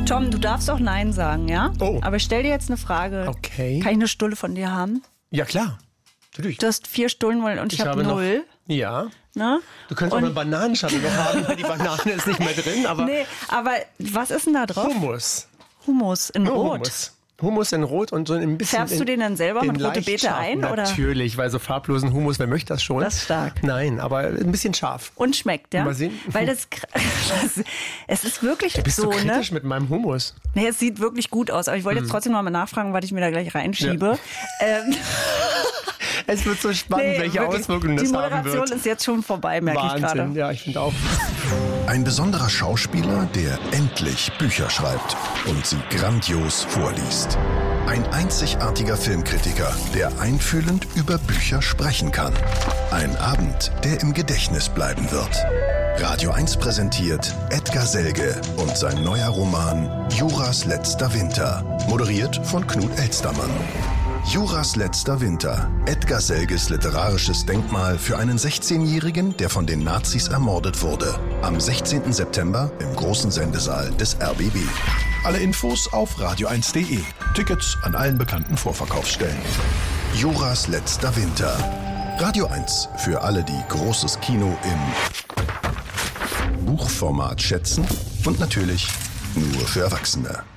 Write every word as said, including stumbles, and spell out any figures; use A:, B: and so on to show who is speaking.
A: Tom, du darfst auch Nein sagen, ja?
B: Oh.
A: Aber ich stell dir jetzt eine Frage.
B: Okay.
A: Kann ich eine Stulle von dir haben?
B: Ja, klar. Natürlich.
A: Du hast vier Stullen wollen und ich, ich habe
B: habe
A: null.
B: Noch, ja.
A: Ne?
B: Du könntest
A: und
B: auch eine Bananenschale noch haben, weil die Banane ist nicht mehr drin. Aber
A: nee, aber was ist denn da drauf?
B: Hummus.
A: Hummus in
B: Nur
A: Rot.
B: Hummus. Hummus in Rot und so ein bisschen.
A: Färbst du den dann selber
B: in
A: mit rote
B: leicht
A: Beete
B: scharf.
A: ein? Oder?
B: Natürlich, weil so farblosen Hummus, wer möchte das schon?
A: Das ist stark.
B: Nein, aber ein bisschen scharf.
A: Und schmeckt, ja?
B: Mal sehen.
A: Weil das, das es ist wirklich
B: Bist
A: so,
B: du kritisch
A: ne?
B: mit meinem Hummus?
A: Nee, es sieht wirklich gut aus, aber ich wollte jetzt trotzdem noch mal nachfragen, was ich mir da gleich reinschiebe. Ja. Ähm,
B: es wird so spannend,
A: nee,
B: welche
A: wirklich,
B: Auswirkungen das
A: die
B: haben wird.
A: Moderation ist jetzt schon vorbei, merke ich gerade.
B: Wahnsinn, ja, ich finde auch.
C: Ein besonderer Schauspieler, der endlich Bücher schreibt und sie grandios vorliest. Ein einzigartiger Filmkritiker, der einfühlend über Bücher sprechen kann. Ein Abend, der im Gedächtnis bleiben wird. Radio eins präsentiert Edgar Selge und sein neuer Roman Juras letzter Winter. Moderiert von Knut Elstermann. Juras letzter Winter. Edgar Selges literarisches Denkmal für einen sechzehnjährigen, der von den Nazis ermordet wurde. Am sechzehnten September im großen Sendesaal des R B B. Alle Infos auf radio eins punkt de. Tickets an allen bekannten Vorverkaufsstellen. Juras letzter Winter. Radio eins für alle, die großes Kino im Buchformat schätzen und natürlich nur für Erwachsene.